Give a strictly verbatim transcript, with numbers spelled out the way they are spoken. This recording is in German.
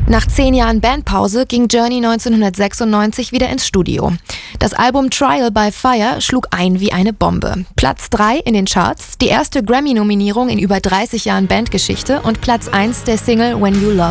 Nach zehn Jahren Bandpause ging Journey neunzehnhundertsechsundneunzig wieder ins Studio. Das Album Trial by Fire schlug ein wie eine Bombe. Platz drei in den Charts, die erste Grammy-Nominierung in über dreißig Jahren Bandgeschichte und Platz eins der Single When You Love